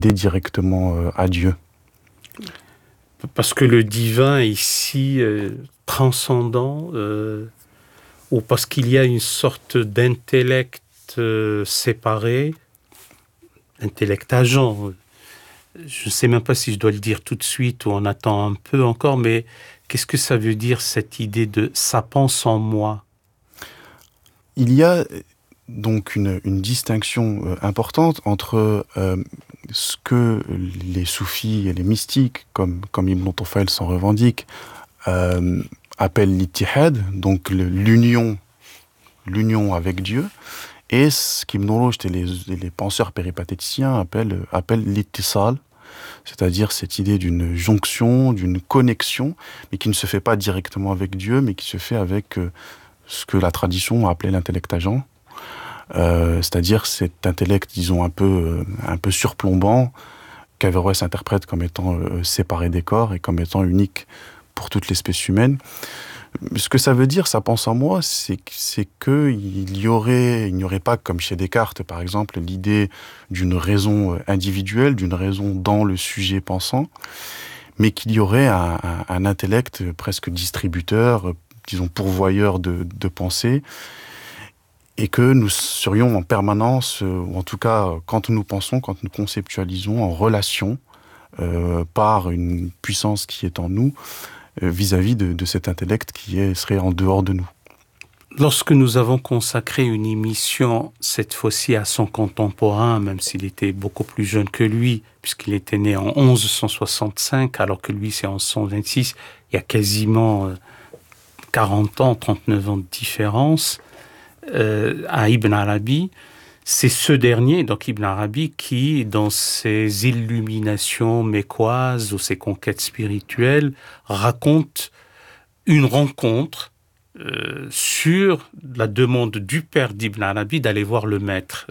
directement à Dieu. Parce que le divin est ici transcendant, ou parce qu'il y a une sorte d'intellect séparé, intellect agent. Je ne sais même pas si je dois le dire tout de suite ou on attend un peu encore, mais qu'est-ce que ça veut dire cette idée de « ça pense en moi » ? Il y a donc une distinction importante entre ce que les soufis et les mystiques, comme Ibn Tufayl s'en revendique, appellent l'ittihad, donc l'union avec Dieu, et ce qu'Ibn Rushd et les penseurs péripatéticiens appellent l'ittisal, c'est-à-dire cette idée d'une jonction, d'une connexion, mais qui ne se fait pas directement avec Dieu, mais qui se fait avec ce que la tradition a appelé l'intellect agent, c'est-à-dire cet intellect, disons, un peu surplombant, qu'Averroès interprète comme étant séparé des corps et comme étant unique pour toute l'espèce humaine. Ce que ça veut dire, ça pense en moi, c'est qu'il n'y aurait pas, comme chez Descartes par exemple, l'idée d'une raison individuelle, d'une raison dans le sujet pensant, mais qu'il y aurait un intellect presque distributeur, disons pourvoyeur de pensée, et que nous serions en permanence, ou en tout cas quand nous pensons, quand nous conceptualisons, en relation par une puissance qui est en nous, vis-à-vis de cet intellect qui serait en dehors de nous. Lorsque nous avons consacré une émission, cette fois-ci à son contemporain, même s'il était beaucoup plus jeune que lui, puisqu'il était né en 1165, alors que lui c'est en 1126, il y a quasiment 40 ans, 39 ans de différence, à Ibn Arabi, c'est ce dernier, donc Ibn Arabi, qui, dans ses illuminations mécoises ou ses conquêtes spirituelles, raconte une rencontre sur la demande du père d'Ibn Arabi d'aller voir le maître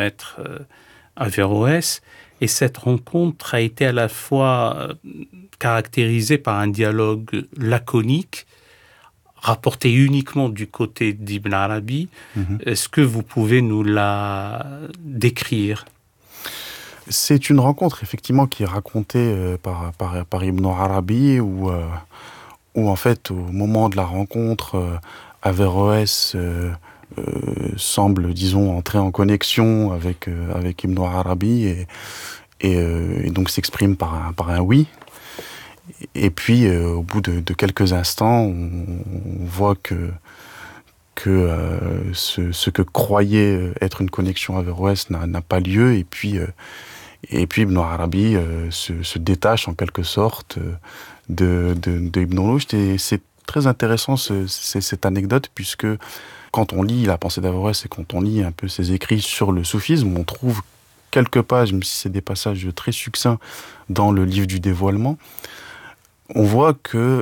Averroès. Et cette rencontre a été à la fois caractérisée par un dialogue laconique, rapporté uniquement du côté d'Ibn Arabi. Est-ce que vous pouvez nous la décrire ? C'est une rencontre, effectivement, qui est racontée par Ibn Arabi, où en fait, au moment de la rencontre, Averroès semble, disons, entrer en connexion avec Ibn Arabi et donc s'exprime par un oui. Et puis, au bout de quelques instants, on voit que ce que croyait être une connexion Averroès n'a pas lieu, et puis Ibn Arabi se détache en quelque sorte de Ibn Rushd, et c'est très intéressant cette anecdote, puisque quand on lit la pensée d'Averroès et quand on lit un peu ses écrits sur le soufisme, on trouve quelques pages, même si c'est des passages très succincts, dans le livre du dévoilement. On voit que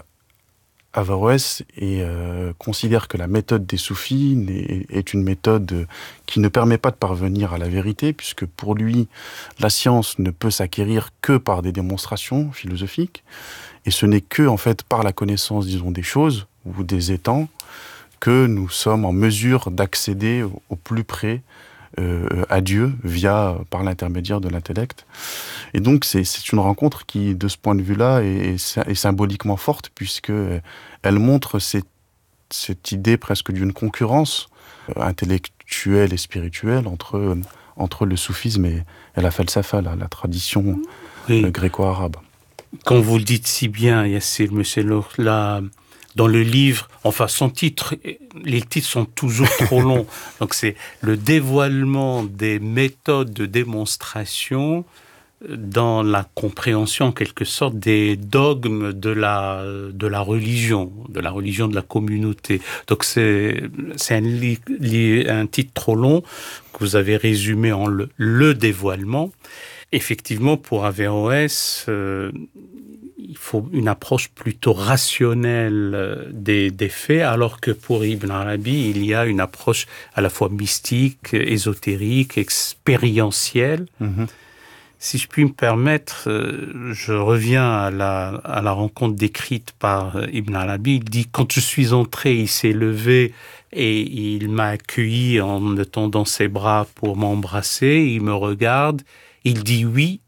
Averroès considère que la méthode des soufis est une méthode qui ne permet pas de parvenir à la vérité, puisque pour lui, la science ne peut s'acquérir que par des démonstrations philosophiques, et ce n'est que, en fait, par la connaissance, disons, des choses ou des étangs, que nous sommes en mesure d'accéder au plus près à Dieu par l'intermédiaire de l'intellect. Et donc c'est une rencontre qui, de ce point de vue-là, est symboliquement forte, puisque elle montre cette idée presque d'une concurrence intellectuelle et spirituelle entre le soufisme et la falsafa, la tradition gréco-arabe. Quand vous le dites si bien, Yassir Messelour, là, dans le livre, enfin son titre, les titres sont toujours trop longs, donc c'est le dévoilement des méthodes de démonstration dans la compréhension en quelque sorte des dogmes de la religion, de la communauté. Donc c'est un titre trop long que vous avez résumé en le dévoilement. Effectivement, pour Averroès, il faut une approche plutôt rationnelle des faits, alors que pour Ibn Arabi, il y a une approche à la fois mystique, ésotérique, expérientielle. Si je puis me permettre, je reviens à la rencontre décrite par Ibn Arabi. Il dit « Quand je suis entré, il s'est levé et il m'a accueilli en me tendant ses bras pour m'embrasser. Il me regarde il dit oui